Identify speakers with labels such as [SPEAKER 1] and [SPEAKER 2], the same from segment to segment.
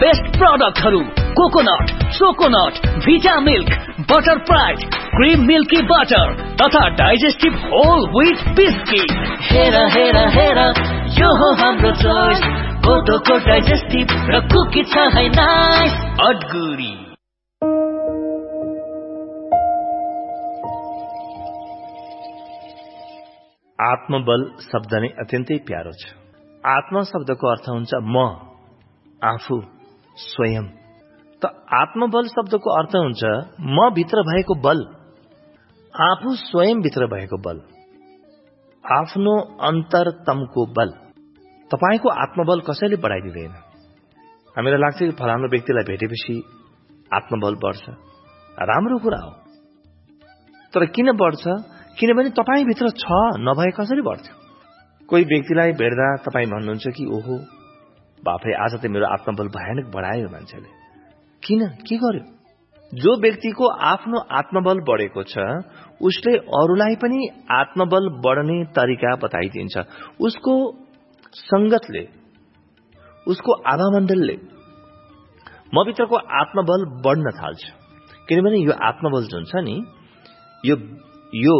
[SPEAKER 1] Best प्रोडक्टहरु coconut, चोकोनट, भिटा milk, butter pride, cream milky butter तथा digestive whole wheat biscuit. हेरा हेरा हेरा यो हो हाम्रो चोइस, कोटोको डाइजेस्टिभ र कुकी छ है नाइस अडगुरी।
[SPEAKER 2] आत्मबल शब्द नै अत्यन्तै प्यारो छ। आत्मा शब्दको अर्थ हुन्छ म, आफू, स्वयं। त आत्मबल शब्दको अर्थ हुन्छ म भित्र भएको बल, आफू स्वयं भित्र भएको बल, आफ्नो अन्तरतमको बल। तपाईको आत्मबल कसैले बढाइदिँदैन। हामीलाई लाग्छ कि फलानु व्यक्तिलाई भेटेपछि आत्मबल बढ्छ, राम्रो कुरा हो। तर किन बढ्छ? किनभने तपाई भित्र छ, नभए कसरी बढ्थ्यो? कोही व्यक्तिलाई भेट्दा तपाई भन्नुहुन्छ कि ओहो बाफे आज त मेरो आत्मबल भयानक बढायो मान्छेले। किन? के गर्यो? जो व्यक्तिको आफ्नो आत्मबल बढेको छ उसले अरूलाई पनि आत्मबल बढ्ने तरिका बताइदिन्छ। उसको संगतले, उसको आभामण्डलले म भित्रको आत्मबल बढ्न थाल्छ। किनभने यो आत्मबल जुन छ नि यो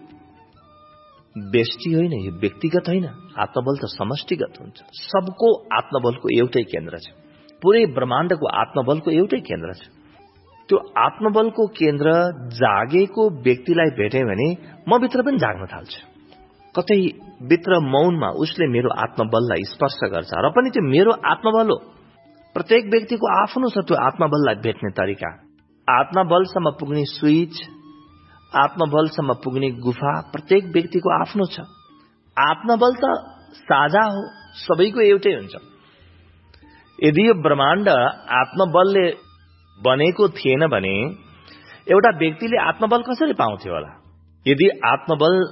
[SPEAKER 2] व्यष्टि होइन, यो व्यक्तिगत होइन। आत्मबल त समष्टिगत हुन्छ। सबको आत्मबलको एउटै केन्द्र छ। पुरै ब्रह्माण्डको आत्मबलको एउटै केन्द्र छ। त्यो आत्मबलको केन्द्र जागेको व्यक्तिलाई भेटे भने म भित्र पनि जाग्न थाल्छ। कतै भित्र मौनमा उसले मेरो आत्मबललाई स्पर्श गर्छ र पनि त्यो मेरो आत्मबल हो। प्रत्येक व्यक्तिको आफ्नो छ त्यो आत्मबललाई भेट्ने तरिका। आत्मबलसम्म पुग्ने स्विच, आत्मबलसम्म पुग्ने गुफा प्रत्येक व्यक्तिको आफ्नो छ। आत्मबल त साझा हो, सबैको एउटै हुन्छ। यदि यो ब्रह्माण्ड आत्मबलले बनेको थिएन भने एउटा व्यक्तिले आत्मबल कसरी पाउँथ्यो होला? यदि आत्मबल